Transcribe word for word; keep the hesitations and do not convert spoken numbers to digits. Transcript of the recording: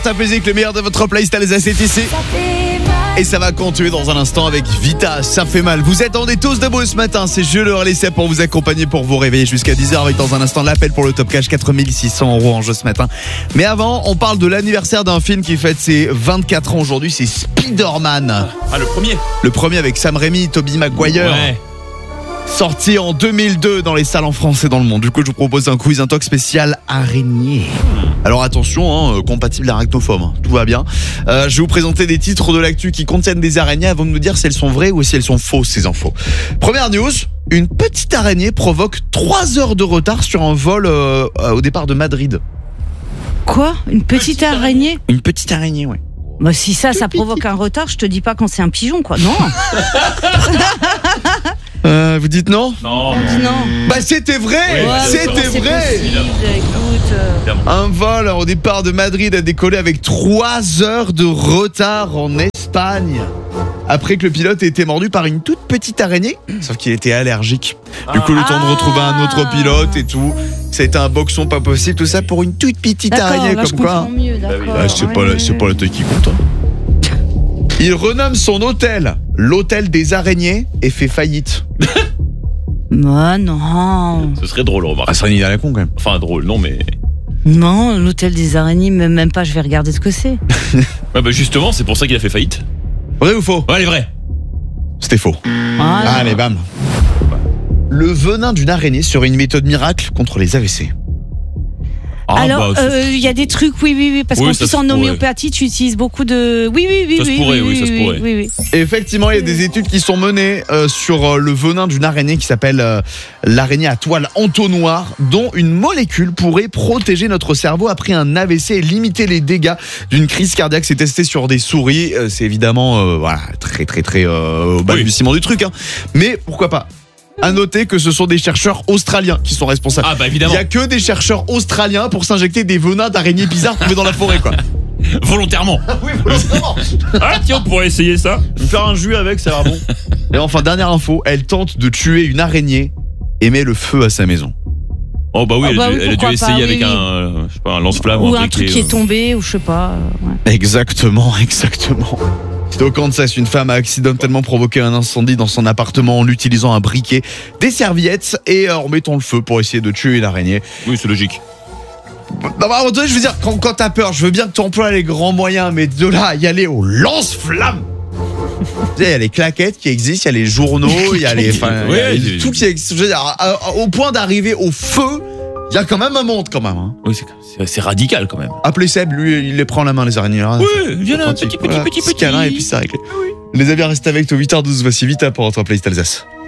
Ça faisait que le meilleur de votre playlist les A C T C. Et ça va continuer dans un instant avec Vita, ça fait mal. Vous êtes en des tous de beau ce matin, c'est je le laissais pour vous accompagner, pour vous réveiller jusqu'à dix heures avec dans un instant l'appel pour le Top Cash, quatre mille six cents euros en jeu ce matin. Mais avant, on parle de l'anniversaire d'un film qui fête ses vingt-quatre ans aujourd'hui, c'est Spider-Man. Ah, le premier. Le premier avec Sam Raimi, Tobey Maguire. Ouais. Sorti en deux mille deux dans les salles en France et dans le monde. Du coup, je vous propose un quiz, un talk spécial araignée. Alors attention, hein, euh, compatible arachnophobe, hein, tout va bien. Euh, je vais vous présenter des titres de l'actu qui contiennent des araignées avant de me dire si elles sont vraies ou si elles sont fausses, ces infos. Première news, une petite araignée provoque trois heures de retard sur un vol euh, euh, au départ de Madrid. Quoi ? Une petite, petite araignée ? Une petite araignée, ouais. Bah si ça, ça provoque un retard, je te dis pas quand c'est un pigeon, quoi. Non. Euh, vous dites non ? Non. On dit non. Bah c'était vrai, Ouais, c'était c'est vrai. possible, écoute, euh, Un vol au départ de Madrid a décollé avec trois heures de retard en Espagne. Après que le pilote ait été mordu par une toute petite araignée, sauf qu'il était allergique. Du coup, le temps de retrouver un autre pilote et tout, ça a été un boxon pas possible, tout ça pour une toute petite d'accord, araignée là, comme je quoi. comprends mieux, d'accord. Bah, c'est Ouais, pas, la, ouais, c'est ouais. pas la taille qui compte. Hein. Il renomme son hôtel l'hôtel des araignées et fait faillite. Ah non. Ce serait drôle, remarque. Ah, ça serait une idée à la con quand même. Enfin, drôle, non, mais. Non, l'hôtel des araignées, même même pas, je vais regarder ce que c'est. Ouais, bah justement, c'est pour ça qu'il a fait faillite. Vrai ou faux ? Ouais, elle est vraie. C'était faux. Ah, non. Allez, bam. Le venin d'une araignée serait une méthode miracle contre les A V C. Ah, Alors, bah, il euh, y a des trucs, oui, oui, oui, parce Oui, qu'en ça plus se en pourrait. homéopathie, tu utilises beaucoup de. Oui, oui, oui, Ça se oui, pourrait, oui, oui, ça se oui, pourrait. oui, oui. Et effectivement, il y a des études qui sont menées euh, sur euh, le venin d'une araignée qui s'appelle euh, l'araignée à toile entonnoir, dont une molécule pourrait protéger notre cerveau après un A V C et limiter les dégâts d'une crise cardiaque. C'est testé sur des souris. Euh, c'est évidemment euh, voilà, très, très, très euh, au balbutiement du truc. Hein. Mais pourquoi pas ? À noter que ce sont des chercheurs australiens qui sont responsables. Ah, bah Il évidemment. n'y a que des chercheurs australiens pour s'injecter des venins d'araignées bizarres trouvés dans la forêt, quoi. Volontairement. Oui, volontairement. Ah, tiens, on pourrait essayer ça. Faire un jus avec, ça va bon. Et enfin, dernière info, elle tente de tuer une araignée et met le feu à sa maison. Oh, bah oui, Ah, elle, bah a dû- oui, elle a dû pourquoi essayer pas, avec oui, oui. un, je sais pas, un lance-flamme Ou un un truc qui est tombé, ou je sais pas. euh, ouais. Exactement, exactement. C'est au Kansas, une femme a accidentellement provoqué un incendie dans son appartement en utilisant un briquet, des serviettes et euh, en mettant le feu pour essayer de tuer une araignée. Oui, c'est logique. Bah, bah, à un moment donné, je veux dire, quand, quand t'as peur, je veux bien que tu emploies les grands moyens, mais de là à y aller au lance-flamme. Tu sais, il y a les claquettes qui existent, il y a les journaux, il y a les, enfin, il y a Ouais, les- il- tout qui existe. Je veux dire, à- à- au point d'arriver au feu, il y a quand même un monde quand même. Hein. Oui, c'est, c'est, c'est radical quand même. Appelez Seb, lui, il les prend en la main les araignées. Hein. Oui, viens là, Tranquille. petit, petit, Voilà, petit, petit. câlin et puis c'est réglé. Les amis, restez avec toi, huit heures douze, voici Vita pour votre playlist Alsace.